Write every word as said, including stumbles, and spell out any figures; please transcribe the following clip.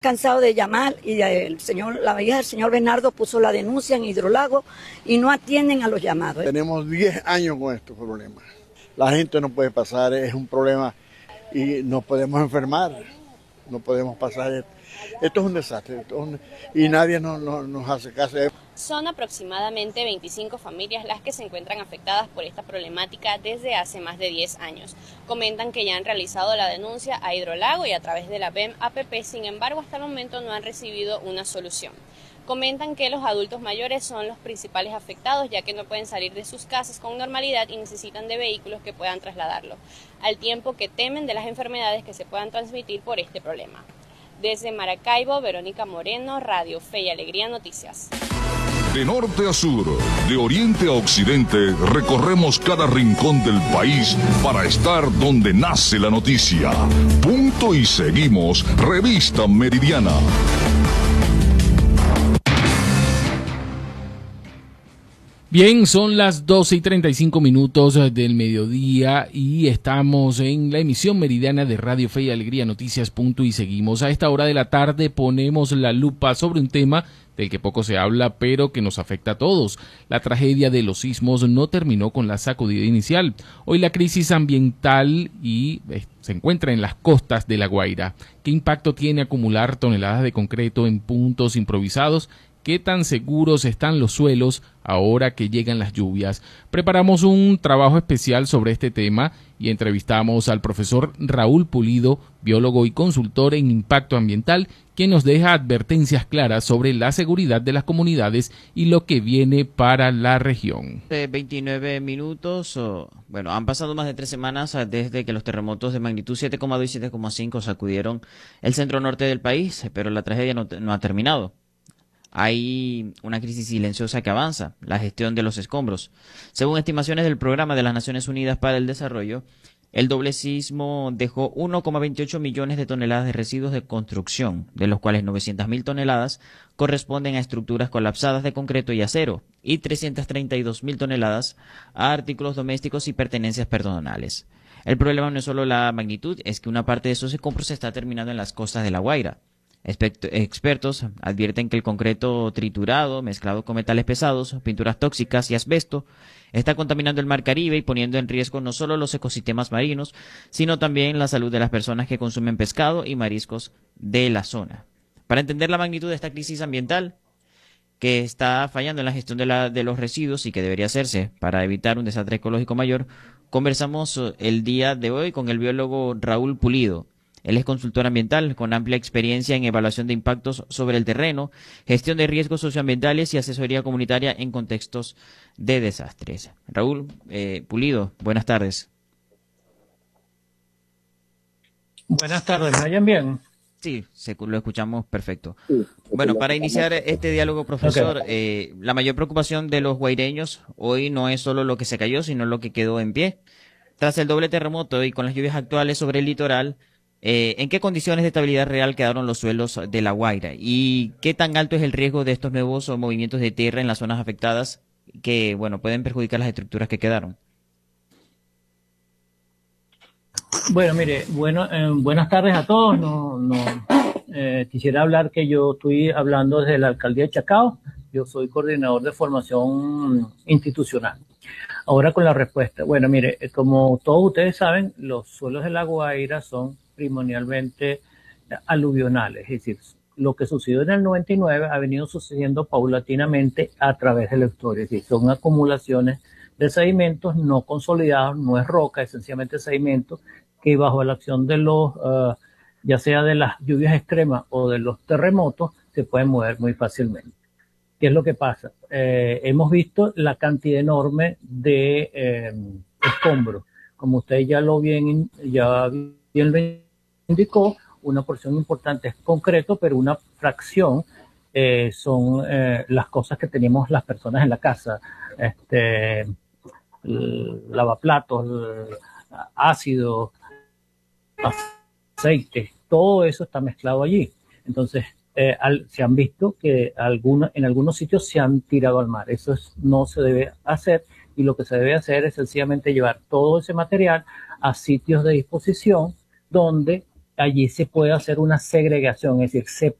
Cansado de llamar y el señor, la hija del señor Bernardo puso la denuncia en Hidrolago y no atienden a los llamados. Tenemos diez años con estos problemas. La gente no puede pasar, es un problema y nos podemos enfermar, no podemos pasar. Esto es un desastre esto es un, y nadie nos, nos, nos hace caso. Son aproximadamente veinticinco familias las que se encuentran afectadas por esta problemática desde hace más de diez años. Comentan que ya han realizado la denuncia a Hidrolago y a través de la B E M A P P, sin embargo hasta el momento no han recibido una solución. Comentan que los adultos mayores son los principales afectados, ya que no pueden salir de sus casas con normalidad y necesitan de vehículos que puedan trasladarlos, al tiempo que temen de las enfermedades que se puedan transmitir por este problema. Desde Maracaibo, Verónica Moreno, Radio Fe y Alegría Noticias. De norte a sur, de oriente a occidente, recorremos cada rincón del país para estar donde nace la noticia. Punto y seguimos, Revista Meridiana. Bien, son las doce y treinta y cinco minutos del mediodía y estamos en la emisión meridiana de Radio Fe y Alegría Noticias. Punto y seguimos. A esta hora de la tarde ponemos la lupa sobre un tema del que poco se habla, pero que nos afecta a todos. La tragedia de los sismos no terminó con la sacudida inicial. Hoy la crisis ambiental y eh, se encuentra en las costas de La Guaira. ¿Qué impacto tiene acumular toneladas de concreto en puntos improvisados? ¿Qué tan seguros están los suelos ahora que llegan las lluvias? Preparamos un trabajo especial sobre este tema y entrevistamos al profesor Raúl Pulido, biólogo y consultor en impacto ambiental, quien nos deja advertencias claras sobre la seguridad de las comunidades y lo que viene para la región. veintinueve minutos, oh, bueno, han pasado más de tres semanas desde que los terremotos de magnitud siete coma dos y siete coma cinco sacudieron el centro norte del país, pero la tragedia no, no ha terminado. Hay una crisis silenciosa que avanza, la gestión de los escombros. Según estimaciones del Programa de las Naciones Unidas para el Desarrollo, el doble sismo dejó uno coma veintiocho millones de toneladas de residuos de construcción, de los cuales novecientas mil toneladas corresponden a estructuras colapsadas de concreto y acero, y trescientas treinta y dos mil toneladas a artículos domésticos y pertenencias personales. El problema no es solo la magnitud, es que una parte de esos escombros se está terminando en las costas de La Guaira. Expertos advierten que el concreto triturado, mezclado con metales pesados, pinturas tóxicas y asbesto, está contaminando el mar Caribe y poniendo en riesgo no solo los ecosistemas marinos, sino también la salud de las personas que consumen pescado y mariscos de la zona. Para entender la magnitud de esta crisis ambiental, que está fallando en la gestión de, la, de los residuos y que debería hacerse para evitar un desastre ecológico mayor, conversamos el día de hoy con el biólogo Raúl Pulido. Él es consultor ambiental con amplia experiencia en evaluación de impactos sobre el terreno, gestión de riesgos socioambientales y asesoría comunitaria en contextos de desastres. Raúl eh, Pulido, buenas tardes. Buenas tardes, ¿me oyen bien? Sí, se, lo escuchamos perfecto. Bueno, para iniciar este diálogo, profesor, okay. eh, la mayor preocupación de los guaireños hoy no es solo lo que se cayó, sino lo que quedó en pie. Tras el doble terremoto y con las lluvias actuales sobre el litoral, Eh, ¿en qué condiciones de estabilidad real quedaron los suelos de La Guaira? ¿Y qué tan alto es el riesgo de estos nuevos movimientos de tierra en las zonas afectadas que, bueno, pueden perjudicar las estructuras que quedaron? Bueno, mire, bueno, eh, buenas tardes a todos. No, no, eh, quisiera hablar que yo estoy hablando desde la alcaldía de Chacao. Yo soy coordinador de formación institucional. Ahora con la respuesta. Bueno, mire, como todos ustedes saben, los suelos de La Guaira son primordialmente aluvionales, es decir, lo que sucedió en el noventa y nueve ha venido sucediendo paulatinamente a través de la historia, es decir, son acumulaciones de sedimentos no consolidados, no es roca, es sencillamente sedimento que bajo la acción de los, uh, ya sea de las lluvias extremas o de los terremotos, se pueden mover muy fácilmente. ¿Qué es lo que pasa? Eh, hemos visto la cantidad enorme de eh, escombros, como usted ya lo bien, ya bien lo indicó, una porción importante es concreto, pero una fracción eh, son eh, las cosas que tenemos las personas en la casa, este, lavaplatos, ácido, aceite, todo eso está mezclado allí. Entonces, eh, al, se han visto que alguna, en algunos sitios se han tirado al mar. Eso es, no se debe hacer, y lo que se debe hacer es sencillamente llevar todo ese material a sitios de disposición donde allí se puede hacer una segregación, es decir,